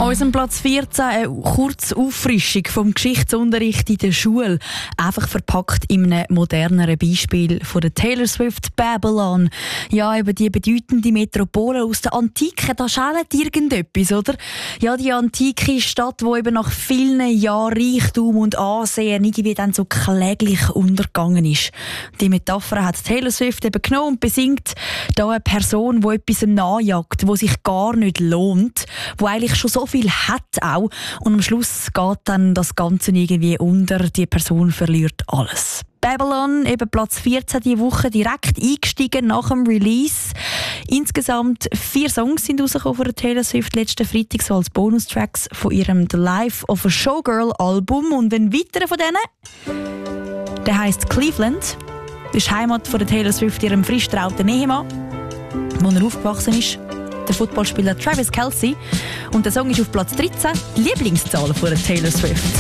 Unserem Platz 14 eine kurze Auffrischung vom Geschichtsunterricht in der Schule. Einfach verpackt in einem moderneren Beispiel von der Taylor Swift Babylon. Ja, über die bedeutende Metropole aus der Antike, da schält irgendetwas, oder? Ja, die antike Stadt, die eben nach vielen Jahren Reichtum und Ansehen irgendwie dann so kläglich untergegangen ist. Die Metapher hat Taylor Swift eben genommen und besingt da eine Person, die etwas nachjagt, die sich gar nicht lohnt, die eigentlich schon so viel hat auch. Und am Schluss geht dann das Ganze irgendwie unter. Die Person verliert alles. Babylon, eben Platz 14 diese Woche, direkt eingestiegen nach dem Release. Insgesamt 4 Songs sind rausgekommen von Taylor Swift letzten Freitag, so als Bonustracks von ihrem The Life of a Showgirl Album. Und ein weiterer von denen, der heisst Cleveland. Das ist die Heimat von Taylor Swift, ihrem frisch getrauten Ehemann, wo er aufgewachsen ist. Der Footballspieler Travis Kelce. Und der Song ist auf Platz 13, die Lieblingszahl von Taylor Swift.